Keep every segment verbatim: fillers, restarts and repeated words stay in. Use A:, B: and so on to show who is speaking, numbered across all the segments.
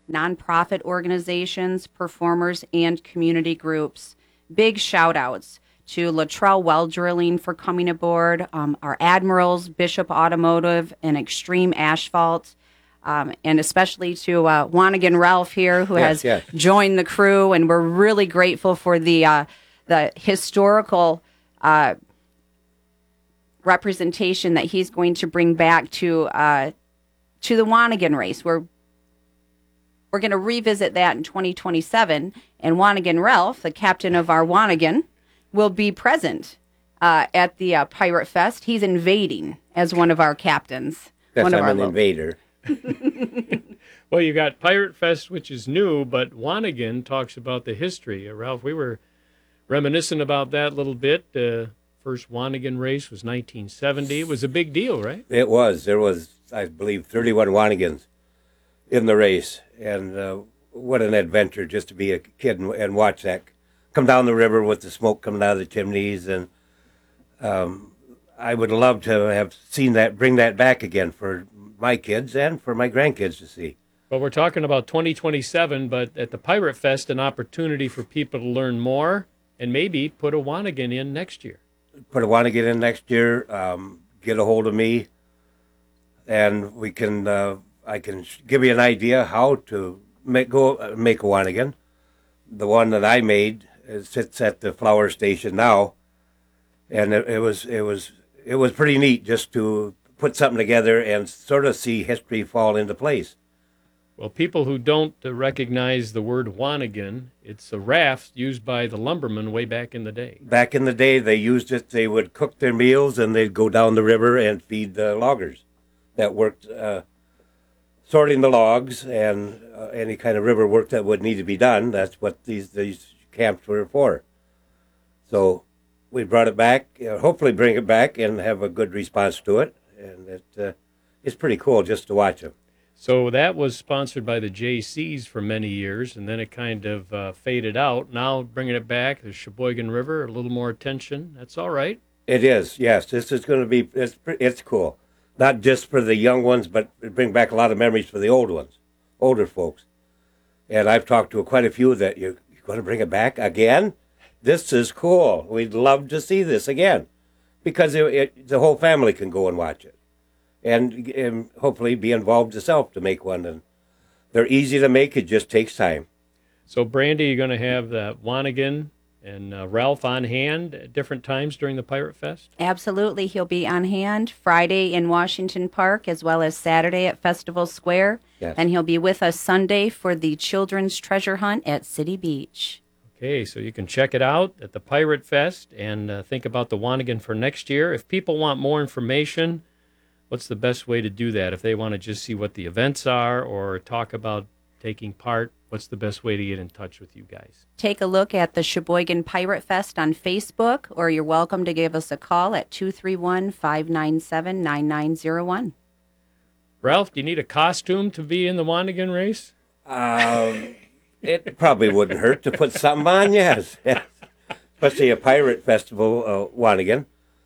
A: nonprofit organizations, performers, and community groups. Big shout outs to Luttrell Well Drilling for coming aboard, um, our Admirals, Bishop Automotive, and Extreme Asphalt, um, and especially to uh, Wanigan Ralph here, who
B: yes,
A: has
B: yes.
A: joined the crew, and we're really grateful for the uh, the historical uh, representation that he's going to bring back to uh, to the Wanigan race. We're we're going to revisit that in twenty twenty-seven, and Wanigan Ralph, the captain of our Wanigan, will be present uh, at the uh, Pirate Fest. He's invading as one of our captains.
B: Yes,
A: one of
B: I'm
A: our
B: an
A: lo-
B: invader.
C: Well, you got Pirate Fest, which is new, but Wanigan talks about the history. Uh, Ralph, we were reminiscing about that a little bit. Uh, first Wanigan race was nineteen seventy. It was a big deal, right?
B: It was. There was, I believe, thirty-one Wanigans in the race. And uh, what an adventure just to be a kid and, and watch that come down the river with the smoke coming out of the chimneys. And um, I would love to have seen that, bring that back again for my kids and for my grandkids to see.
C: Well, we're talking about twenty twenty-seven, but at the Pirate Fest, an opportunity for people to learn more and maybe put a Wanigan in next year.
B: Put a Wanigan in next year, um, get a hold of me, and we can, uh, I can give you an idea how to make, go, uh, make a Wanigan. The one that I made it sits at the flower station now, and it, it was it was it was pretty neat just to put something together and sort of see history fall into place.
C: Well, people who don't uh, recognize the word Wanigan, it's a raft used by the lumbermen way back in the day.
B: Back in the day, they used it. They would cook their meals and they'd go down the river and feed the loggers that worked uh, sorting the logs and uh, any kind of river work that would need to be done. That's what these these camps were for. So we brought it back, uh, hopefully bring it back and have a good response to it. And it, uh, it's pretty cool just to watch them.
C: So that was sponsored by the J Cs for many years, and then it kind of uh, faded out. Now bringing it back, the Sheboygan River, a little more attention. That's all right.
B: It is, yes. This is going to be, it's, it's cool. Not just for the young ones, but it bring back a lot of memories for the old ones, older folks. And I've talked to quite a few that you're, you're going to bring it back again? This is cool. We'd love to see this again. Because it, it, the whole family can go and watch it. And, and hopefully be involved yourself to make one. And they're easy to make. It just takes time.
C: So, Brandy, you're going to have the Wanigan and uh, Ralph on hand at different times during the Pirate Fest?
A: Absolutely. He'll be on hand Friday in Washington Park as well as Saturday at Festival Square.
B: Yes.
A: And he'll be with us Sunday for the Children's Treasure Hunt at City Beach.
C: Okay, so you can check it out at the Pirate Fest and uh, think about the Wanigan for next year. If people want more information, what's the best way to do that? If they want to just see what the events are or talk about taking part, what's the best way to get in touch with you guys?
A: Take a look at the Sheboygan Pirate Fest on Facebook, or you're welcome to give us a call at two three one, five nine seven, nine nine zero one.
C: Ralph, do you need a costume to be in the Wanigan race?
B: Um, it probably wouldn't hurt to put something on, yes. Especially a pirate festival, uh, Wanigan.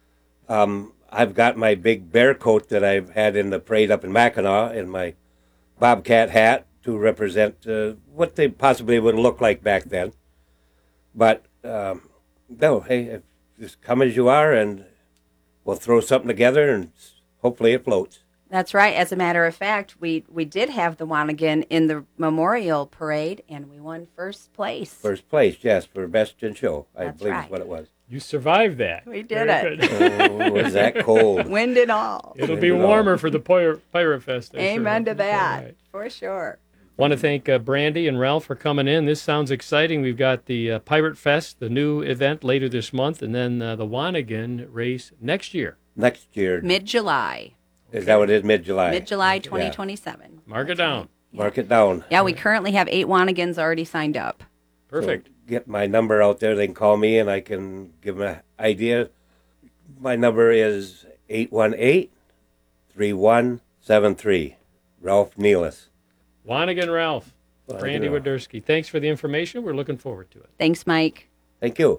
B: Um, I've got my big bear coat that I've had in the parade up in Mackinac and my Bobcat hat to represent uh, what they possibly would look like back then. But, um, no, hey, just come as you are and we'll throw something together and hopefully it floats.
A: That's right. As a matter of fact, we, we did have the Wanigan in the Memorial Parade, and we won first place.
B: First place, yes, for Best in Show, I
A: That's
B: believe
A: right.
B: is what it was.
C: You survived that.
A: We did
C: Very
A: it.
C: good.
B: Oh, was that cold?
A: Wind and all.
C: It'll
B: Wind
C: be
B: and all.
C: warmer for the Pirate, Pirate Fest. I sure
A: Amen
C: hope.
A: to that,
C: All right.
A: for sure.
C: Want to thank uh, Brandy and Ralph for coming in. This sounds exciting. We've got the uh, Pirate Fest, the new event later this month, and then uh, the Wanigan race next year.
B: Next year.
A: Mid-July.
B: Is that what it is? Mid-July?
A: Mid-July twenty twenty-seven.
C: Mark it down.
B: Mark it down.
A: Yeah, we currently have eight Wanigans already signed up.
C: Perfect.
B: So get my number out there. They can call me and I can give them an idea. My number is eight one eight, three one seven three. Ralph Nealis.
C: Wanigan Ralph.
B: Wanigan
C: Brandy
B: Ralph.
C: Wadersky. Thanks for the information. We're looking forward to it.
A: Thanks, Mike.
B: Thank you.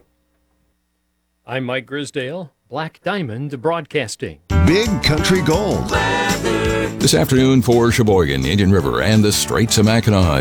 C: I'm Mike Grisdale, Black Diamond Broadcasting.
D: Big Country Gold.
E: This afternoon for Sheboygan, Indian River, and the Straits of Mackinac.